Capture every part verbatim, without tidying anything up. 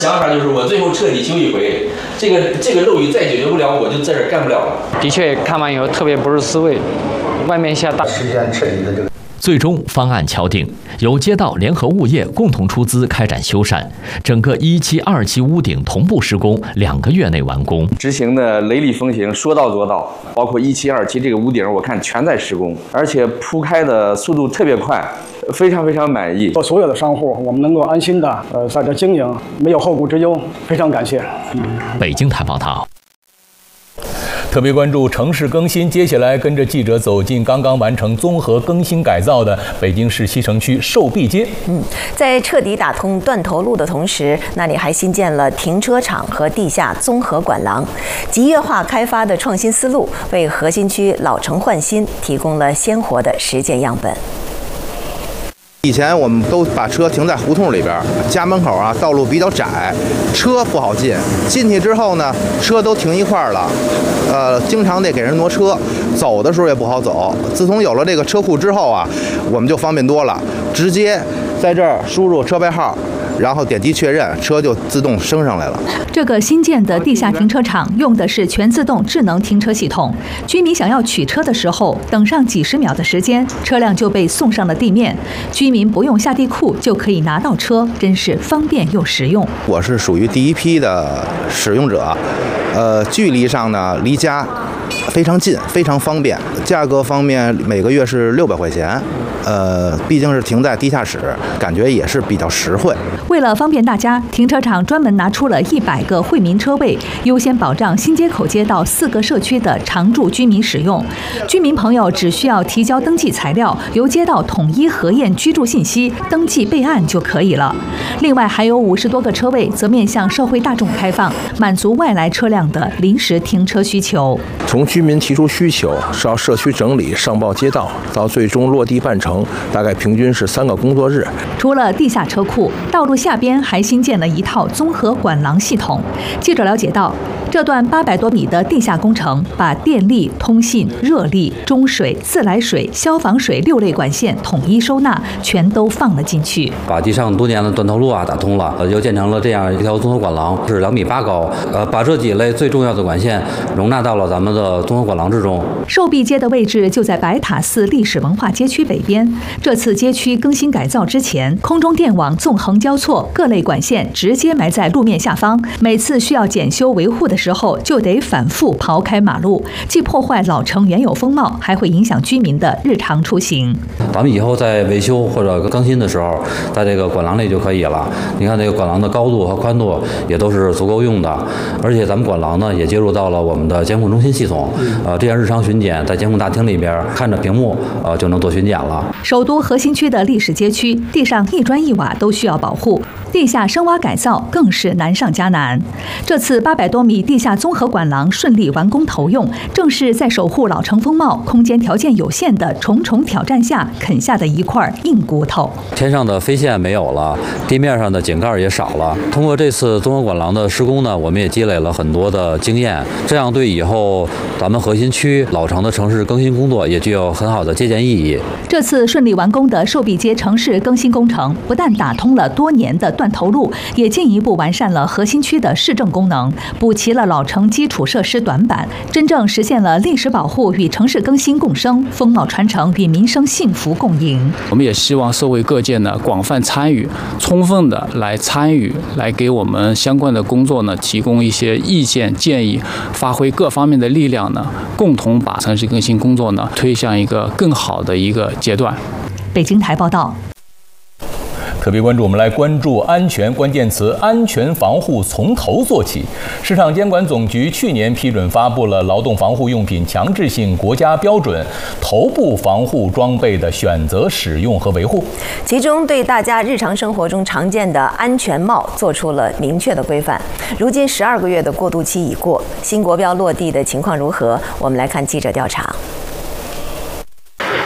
想法就是我最后彻底修一回，这个这个漏雨再解决不了，我就在这儿干不了了。 的确，看完以后特别不是滋味，外面下大。 实现彻底的这个。 最终方案敲定，由街道联合物业共同出资开展修缮，整个一期、二期屋顶同步施工，两个月内完工。 执行的雷厉风行，说到做到。包括一期、二期这个屋顶，我看全在施工，而且铺开的速度特别快，非常非常满意。 所有的商户，我们能够安心的呃在这经营，没有后顾之忧，非常感谢。 嗯、北京台报道。 特别关注城市更新，接下来跟着记者走进刚刚完成综合更新改造的北京市西城区寿必街。 嗯，在彻底打通断头路的同时，那里还新建了停车场和地下综合管廊，集约化开发的创新思路，为核心区老城换新提供了鲜活的实践样本。 以前我们都把车停在胡同里边，家门口啊道路比较窄，车不好进。进去之后呢，车都停一块儿了，呃，经常得给人挪车，走的时候也不好走。自从有了这个车库之后啊，我们就方便多了，直接在这儿输入车牌号，然后点击确认，车就自动升上来了。 这个新建的地下停车场用的是全自动智能停车系统，居民想要取车的时候，等上几十秒的时间，车辆就被送上了地面，居民不用下地库就可以拿到车，真是方便又实用。 我是属于第一批的使用者，呃，距离上呢离家非常近，非常方便。价格方面每个月是六百块钱，呃，毕竟是停在地下室，感觉也是比较实惠。 为了方便大家，停车场专门拿出了一百个惠民车位，优先保障新街口街道四个社区的常住居民使用。居民朋友只需要提交登记材料，由街道统一核验居住信息，登记备案就可以了。另外还有五十多个车位则面向社会大众开放，满足外来车辆的临时停车需求。 从居民提出需求，到社区整理上报街道，到最终落地办成，大概平均是三个工作日。 除了地下车库，道路下边还新建了一套综合管廊系统。记者了解到，这段八百多米的地下工程，把电力、通信、热力、中水、自来水、消防水六类管线统一收纳，全都放了进去。 把地上多年的断头路啊打通了，又建成了这样一条综合管廊，是两米八高。呃，把这几类最重要的管线容纳到了咱们的综合管廊之中。 寿必街的位置就在白塔寺历史文化街区北边。这次街区更新改造之前，空中电网纵横交错，各类管线直接埋在路面下方。每次需要检修维护的时候，就得反复刨开马路，既破坏老城原有风貌，还会影响居民的日常出行。 咱们以后在维修或者更新的时候，在这个管廊里就可以了。你看这个管廊的高度和宽度也都是足够用的，而且咱们管廊呢也接入到了我们的监控中心系统，呃，这样日常巡检在监控大厅里边看着屏幕，呃，就能做巡检了。 首都核心区的历史街区，地上一砖一瓦都需要保护，地下深挖改造更是难上加难。这次八百多米地下综合管廊顺利完工投用，正是在守护老城风貌、空间条件有限的重重挑战下啃下的一块硬骨头。 天上的飞线没有了，地面上的井盖也少了。通过这次综合管廊的施工呢，我们也积累了很多的经验，这样对以后咱们核心区老城的城市更新工作也具有很好的借鉴意义。 这次顺利完工的寿必街城市更新工程，不但打通了多年的断头路，也进一步完善了核心区的市政功能，补齐了老城基础设施短板，真正实现了历史保护与城市更新共生，风貌传承与民生幸福共赢。 我们也希望社会各界呢广泛参与，充分的来参与，来给我们相关的工作呢提供一些意见建议，发挥各方面的力量呢，共同把城市更新工作呢推向一个更好的一个阶段。 北京台报道。 特别关注，我们来关注安全关键词，安全防护从头做起。市场监管总局去年批准发布了劳动防护用品强制性国家标准，头部防护装备的选择、使用和维护， 其中对大家日常生活中常见的安全帽做出了明确的规范。如今十二个月的过渡期已过，新国标落地的情况如何？我们来看记者调查。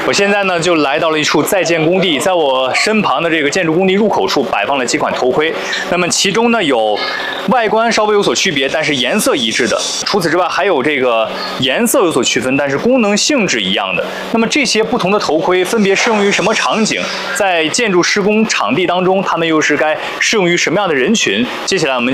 我现在呢就来到了一处在建工地，在我身旁的这个建筑工地入口处摆放了几款头盔。那么其中呢有外观稍微有所区别，但是颜色一致的。除此之外，还有这个颜色有所区分，但是功能性质一样的。那么这些不同的头盔分别适用于什么场景？在建筑施工场地当中，它们又是该适用于什么样的人群？接下来我们